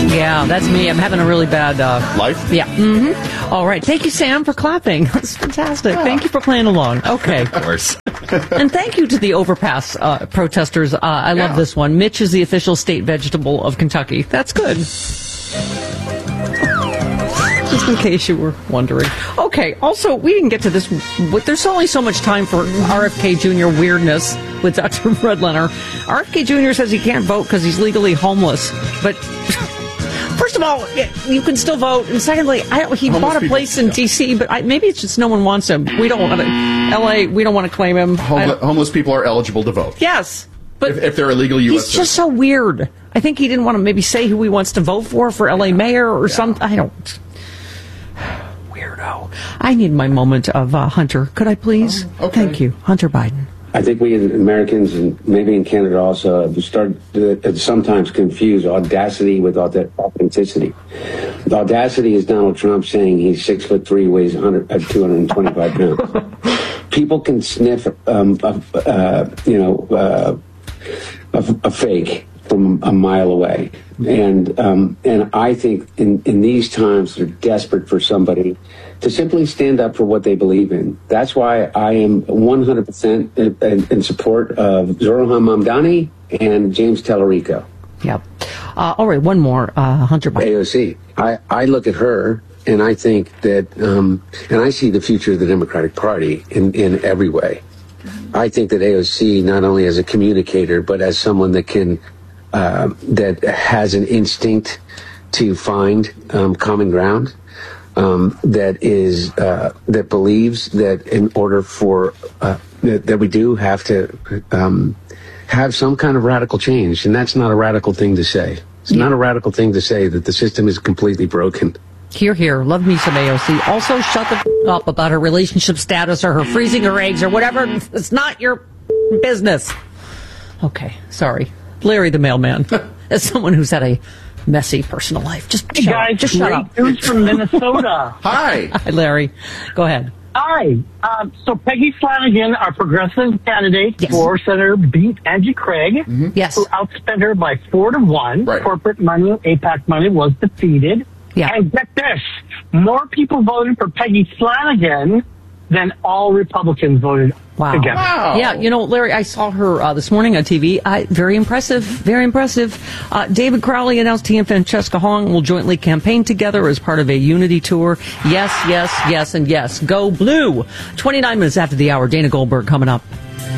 Yeah, that's me. I'm having a really bad Life? Yeah. Mm-hmm. All right. Thank you, Sam, for clapping. That's fantastic. Yeah. Thank you for playing along. Okay. Of course. And thank you to the overpass protesters. I love this one. Mitch is the official state vegetable of Kentucky. That's good. Just in case you were wondering. Okay, also, we didn't get to this. There's only so much time for RFK Jr. weirdness with Dr. Redlener. RFK Jr. says he can't vote because he's legally homeless. But first of all, you can still vote. And secondly, he bought a place in D.C., but maybe it's just no one wants him. We don't want to. L.A., we don't want to claim him. Homeless people are eligible to vote. Yes. But if they're illegal U.S. He's just so weird. I think he didn't want to maybe say who he wants to vote for L.A. mayor or something. I don't... Weirdo. I need my moment of Hunter. Could I please? Okay. Thank you. Hunter Biden. I think we Americans, and maybe in Canada also, have started to sometimes confuse audacity with authenticity. The audacity is Donald Trump saying he's 6'3", weighs 225 pounds. People can sniff a fake from a mile away. And I think in these times they're desperate for somebody to simply stand up for what they believe in. That's why I am 100% in support of Zoran Mamdani and James Tallarico. Yep. All right, one more, Hunter Biden. AOC. I look at her and I think that, and I see the future of the Democratic Party in every way. I think that AOC, not only as a communicator, but as someone that can that has an instinct to find common ground, that believes that in order for that we do have to have some kind of radical change, and that's not a radical thing to say. It's not a radical thing to say that the system is completely broken. Hear, hear. Love me some AOC. Also, shut the up about her relationship status or her freezing her eggs or whatever. It's not your business. Okay, sorry. Larry the mailman. As someone who's had a messy personal life. Just hey, guys, just shut up. News from Minnesota. Hi. Hi, Larry. Go ahead. Hi. So Peggy Flanagan, our progressive candidate for Senator, beat Angie Craig, who outspent her by 4-1. Right. Corporate money, AIPAC money, was defeated. Yeah. And get this, more people voted for Peggy Flanagan than all Republicans voted together. Wow. Yeah, you know, Larry, I saw her this morning on TV. Very impressive, very impressive. David Crowley announced he and Francesca Hong will jointly campaign together as part of a unity tour. Yes, yes, yes, and yes. Go Blue. 29 minutes after the hour. Dana Goldberg coming up.